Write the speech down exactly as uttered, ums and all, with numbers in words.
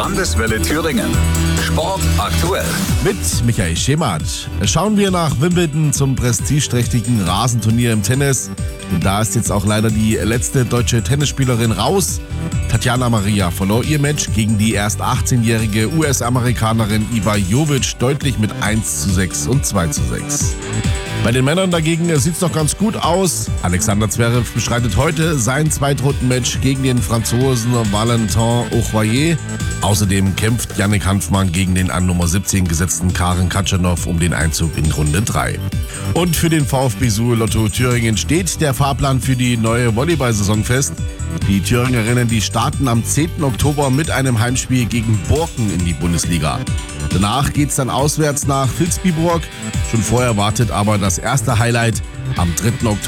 Landeswelle Thüringen. Sport aktuell. Mit Michael Schemert. Schauen wir nach Wimbledon zum prestigeträchtigen Rasenturnier im Tennis. Und da ist jetzt auch leider die letzte deutsche Tennisspielerin raus. Tatjana Maria verlor ihr Match gegen die erst achtzehnjährige U S-Amerikanerin Iva Jovic deutlich mit eins zu sechs und zwei zu sechs. Bei den Männern dagegen sieht es noch ganz gut aus. Alexander Zverev bestreitet heute sein Zweitrunden-Match gegen den Franzosen Valentin Aucoyer. Außerdem kämpft Yannick Hanfmann gegen den an Nummer siebzehn gesetzten Karen Khachanov um den Einzug in Runde drei. Und für den VfB Suhl Lotto Thüringen steht der Fahrplan für die neue Volleyball-Saison fest. Die Thüringerinnen, die starten am zehnten Oktober mit einem Heimspiel gegen Borken in die Bundesliga. Danach geht's dann auswärts nach Vilsbiburg. Schon vorher wartet aber das erste Highlight am dritten Oktober.